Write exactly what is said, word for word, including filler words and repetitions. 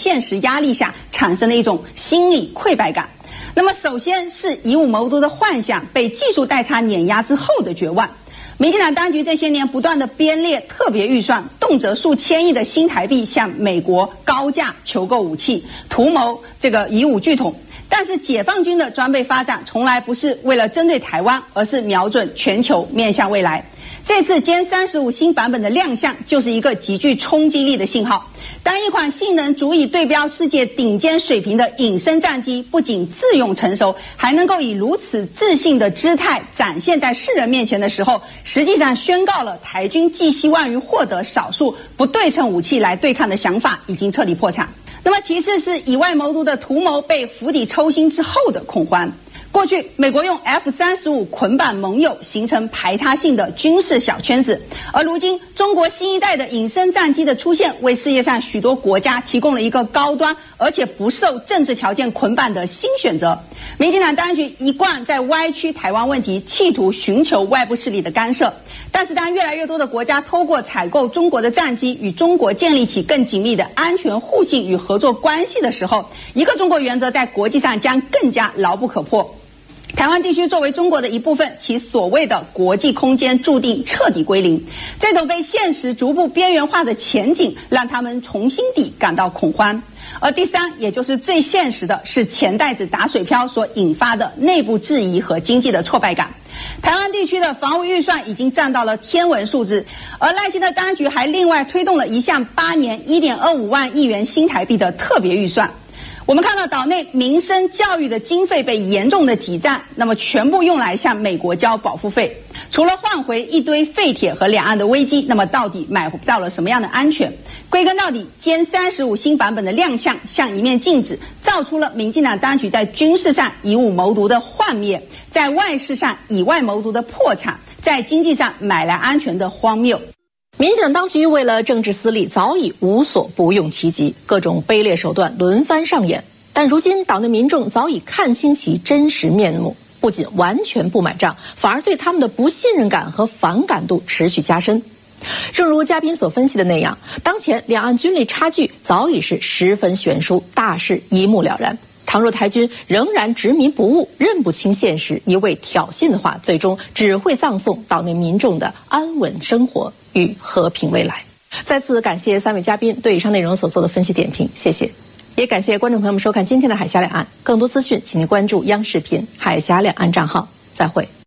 现实压力下产生的一种心理溃败感。那么首先是以武谋独的幻想被技术代差碾压之后的绝望。民进党当局这些年不断的编列特别预算，动辄数千亿的新台币向美国高价求购武器，图谋这个以武拒统。但是解放军的装备发展从来不是为了针对台湾，而是瞄准全球，面向未来。这次歼三十五新版本的亮相就是一个极具冲击力的信号。当一款性能足以对标世界顶尖水平的隐身战机不仅自用成熟，还能够以如此自信的姿态展现在世人面前的时候，实际上宣告了台军寄希望于获得少数不对称武器来对抗的想法已经彻底破产。那么其次是以外谋独的图谋被釜底抽薪之后的恐慌。过去美国用 F 三十五 捆绑盟友，形成排他性的军事小圈子，而如今中国新一代的隐身战机的出现，为世界上许多国家提供了一个高端而且不受政治条件捆绑的新选择。民进党当局一贯在歪曲台湾问题，企图寻求外部势力的干涉。但是当越来越多的国家透过采购中国的战机与中国建立起更紧密的安全互信与合作关系的时候，一个中国原则在国际上将更加牢不可破。台湾地区作为中国的一部分，其所谓的国际空间注定彻底归零。这种被现实逐步边缘化的前景，让他们从心底感到恐慌。而第三，也就是最现实的，是钱袋子打水漂所引发的内部质疑和经济的挫败感。台湾地区的防务预算已经占到了天文数字，而赖清德当局还另外推动了一项八年 一点二五万亿元新台币的特别预算。我们看到岛内民生教育的经费被严重的挤占，那么全部用来向美国交保护费，除了换回一堆废铁和两岸的危机，那么到底买到了什么样的安全？归根到底，歼三十五新版本的亮相像一面镜子，照出了民进党当局在军事上以武谋独的幻灭，在外事上以外谋独的破产，在经济上买来安全的荒谬。 民进党当局为了政治私利，早已无所不用其极，各种卑劣手段轮番上演。但如今党内民众早已看清其真实面目，不仅完全不买账，反而对他们的不信任感和反感度持续加深。正如嘉宾所分析的那样，当前两岸军力差距早已是十分悬殊，大势一目了然。倘若台军仍然执迷不悟，认不清现实，一味挑衅的话，最终只会葬送岛内民众的安稳生活与和平未来。再次感谢三位嘉宾对以上内容所做的分析点评，谢谢。也感谢观众朋友们收看今天的海峡两岸，更多资讯请您关注央视频海峡两岸账号。再会。